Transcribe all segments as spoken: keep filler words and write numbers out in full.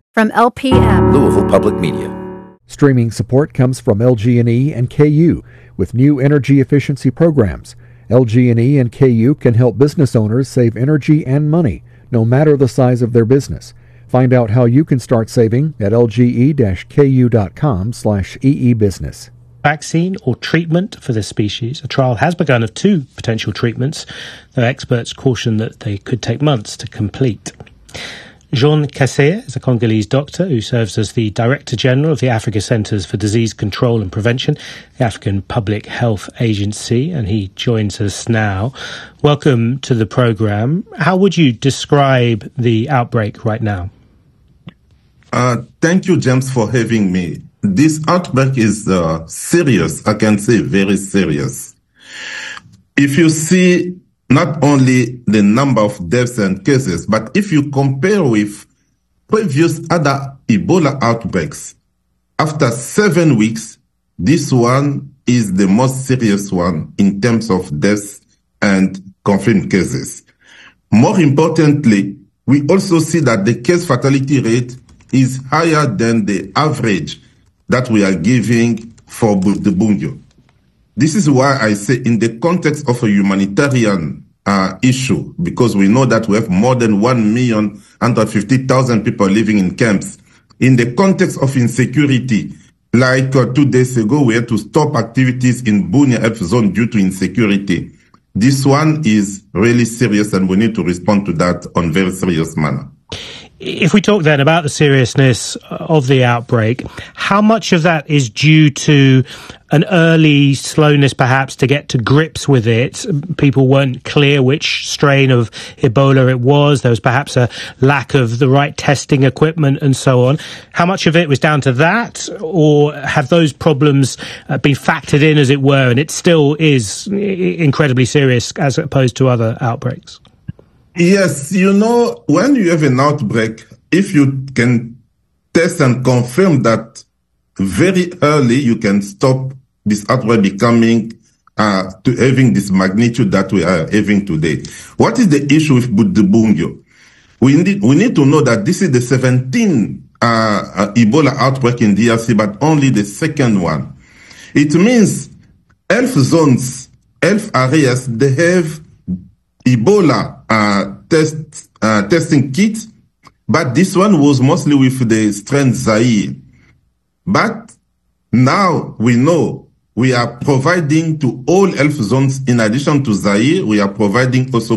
From L P M, Louisville Public Media. Streaming support comes from L G and E and K U with new energy efficiency programs. L G and E and K U can help business owners save energy and money, no matter the size of their business. Find out how you can start saving at lge-ku.com slash eebusiness. Vaccine or treatment for this species. A trial has begun of two potential treatments, though experts caution that they could take months to complete. Jean Kassé is a Congolese doctor who serves as the Director General of the Africa Centers for Disease Control and Prevention, the African Public Health Agency, and he joins us now. Welcome to the program. How would you describe the outbreak right now? Uh, thank you, James, for having me. This outbreak is uh, serious. I can say very serious. If you see not only the number of deaths and cases, but if you compare with previous other Ebola outbreaks, after seven weeks, this one is the most serious one in terms of deaths and confirmed cases. More importantly, we also see that the case fatality rate is higher than the average that we are giving for Bundibugyo. This is why I say in the context of a humanitarian uh, issue, because we know that we have more than one million one hundred fifty thousand people living in camps. In the context of insecurity, like uh, two days ago, we had to stop activities in Bunia F zone due to insecurity. This one is really serious and we need to respond to that on very serious manner. If we talk then about the seriousness of the outbreak, how much of that is due to an early slowness perhaps to get to grips with it? People weren't clear which strain of Ebola it was. There was perhaps a lack of the right testing equipment and so on. How much of it was down to that, or have those problems been factored in, as it were, and it still is incredibly serious as opposed to other outbreaks? Yes, you know, when you have an outbreak, if you can test and confirm that very early, you can stop this outbreak becoming uh, to having this magnitude that we are having today. What is the issue with Bundibugyo? We need we need to know that this is the seventeenth uh, uh, Ebola outbreak in D R C, but only the second one. It means health zones, health areas, they have Ebola uh, test uh, testing kits, but this one was mostly with the strain Zaire. But now we know we are providing to all health zones, in addition to Zaire, we are providing also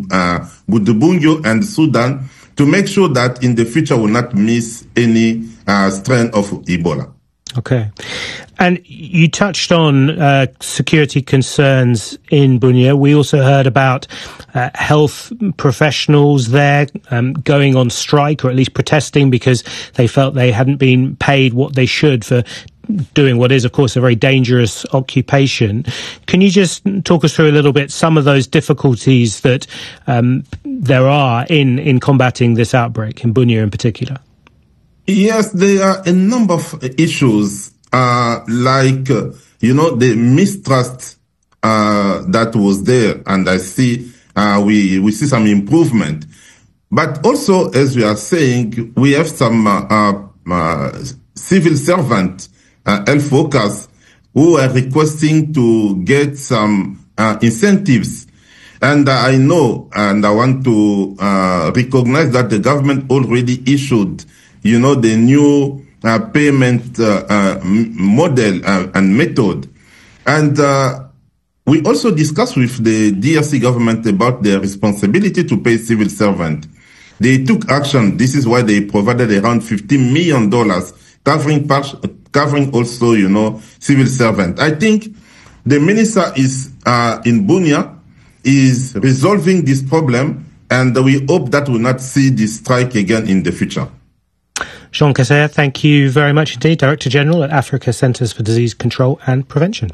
Bundibugyo uh, and Sudan to make sure that in the future we will not miss any uh, strain of Ebola. Okay. And you touched on uh, security concerns in Bunia. We also heard about uh, health professionals there um, going on strike, or at least protesting because they felt they hadn't been paid what they should for doing what is, of course, a very dangerous occupation. Can you just talk us through a little bit some of those difficulties that um, there are in, in combating this outbreak, in Bunia in particular? Yes, there are a number of issues, uh, like, uh, you know, the mistrust, uh, that was there. And I see, uh, we, we see some improvement. But also, as we are saying, we have some, uh, uh, uh civil servant, uh, health workers who are requesting to get some, uh, incentives. And uh, I know, and I want to, uh, recognize that the government already issued you know, the new uh, payment uh, uh, model uh, and method. And uh, we also discussed with the D R C government about their responsibility to pay civil servants. They took action. This is why they provided around fifteen million dollars, covering part, covering also, you know, civil servants. I think the minister is uh, in Bunia, is resolving this problem, and we hope that we will not see this strike again in the future. Jean Kassé, thank you very much indeed, Director General at Africa Centers for Disease Control and Prevention.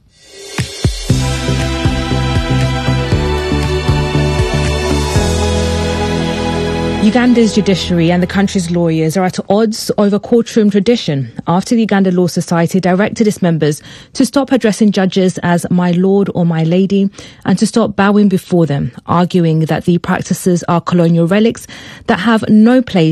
Uganda's judiciary and the country's lawyers are at odds over courtroom tradition after the Uganda Law Society directed its members to stop addressing judges as my lord or my lady and to stop bowing before them, arguing that the practices are colonial relics that have no place